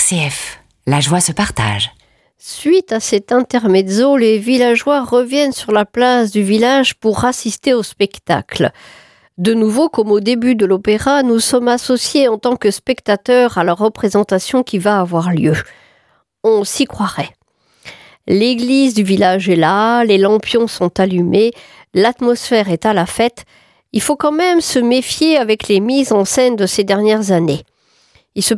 RCF, la joie se partage. Suite à cet intermezzo, les villageois reviennent sur la place du village pour assister au spectacle. De nouveau, comme au début de l'opéra, nous sommes associés en tant que spectateurs à la représentation qui va avoir lieu. On s'y croirait. L'église du village est là, les lampions sont allumés, l'atmosphère est à la fête. Il faut quand même se méfier avec les mises en scène de ces dernières années. Il se